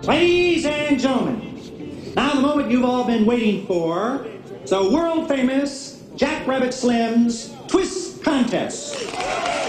Ladies and gentlemen, now the moment you've all been waiting for, the world famous Jack Rabbit Slim's Twist Contest.